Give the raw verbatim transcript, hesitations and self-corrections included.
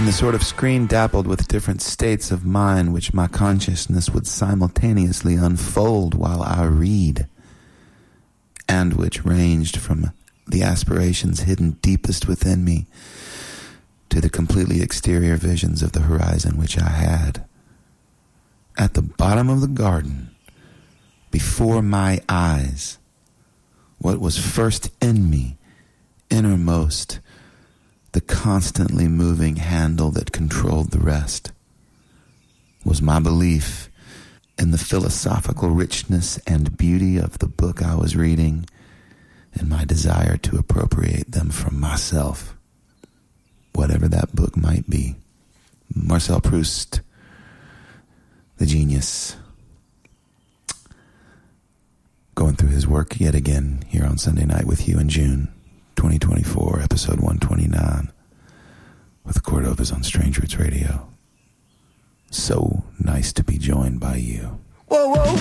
the sort of screen dappled with different states of mind which my consciousness would simultaneously unfold while I read, and which ranged from the aspirations hidden deepest within me to the completely exterior visions of the horizon which I had. At the bottom of the garden, before my eyes, what was first in me, innermost, the constantly moving handle that controlled the rest, was my belief in the philosophical richness and beauty of the book I was reading, and my desire to appropriate them for myself, whatever that book might be. Marcel Proust, the genius, going through his work yet again here on Sunday Night with you in June twenty twenty-four, episode one twenty-nine, with the Cordovas on Strange Roots Radio. So nice to be joined by you. Whoa, whoa!